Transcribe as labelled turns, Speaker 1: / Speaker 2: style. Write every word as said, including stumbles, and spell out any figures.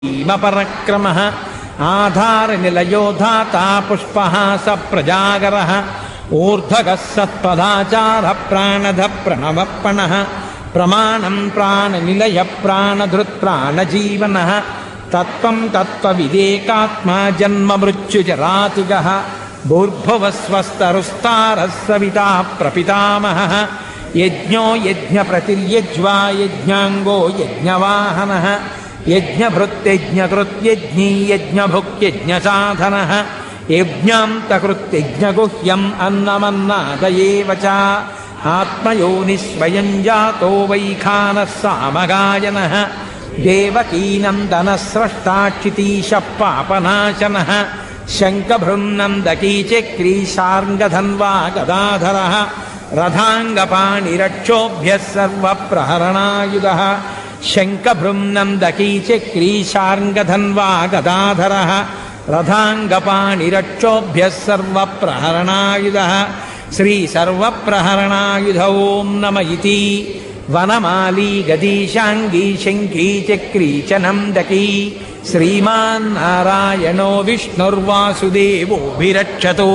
Speaker 1: पराक्रमः आधारनिलयो धाता पुष्पहास प्रजागरः ऊर्ध्वगः सत्पदाचारः प्राणधः प्रणवप्पणः प्रमाणं प्राणनिलयः प्राणधृत् प्राणजीवनः तत्त्वं तत्त्वविदेकात्मा जन्ममृत्युजरातुगः भूर्भुवः स्वस्तरुस्तारः सविता प्रपितामहः यज्ञो यज्ञप्रतिर्यज्वा यज्ञाङ्गो यज्ञवाहनः यज्ञभृत्यज्ञकृत्यज्ञी यज्ञभुक्यज्ञसाधनः यज्ञान्तकृत्यज्ञगुह्यम् अन्नमन्नादयेव च आत्मयोनिः स्वयं जातो वैखानः सामगायनः देवकीनन्दनः स्रष्टाक्षितीशः पापनाशनः शङ्खभृन्नन्दकीचक्रीशार्ङ्गधन्वा गदाधरः रथाङ्गपाणिरक्षोभ्यः सर्वप्रहरणायुधः शङ्खभृन्नन्दकीचक्रीशार्ङ्गधन्वा गदाधरः रथाङ्गपाणिरक्षोभ्यः सर्वप्रहरणायुधः श्रीसर्वप्रहरणायुध ॐ नम इति वनमाली गदीशाङ्गी शङ्खी चक्री च नन्दकी श्रीमान्नारायणो विष्णुर्वासुदेवोऽभिरक्षतु।